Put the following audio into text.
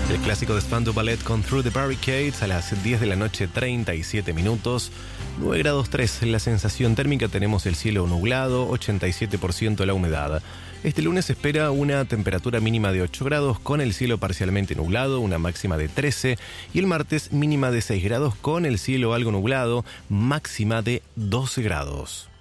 El clásico de Spandau Ballet con Through the Barricades a las 10 de la noche, 37 minutos. 9 grados 3 la sensación térmica, tenemos el cielo nublado, 87% la humedad. Este lunes se espera una temperatura mínima de 8 grados con el cielo parcialmente nublado, una máxima de 13. Y el martes mínima de 6 grados con el cielo algo nublado, máxima de 12 grados.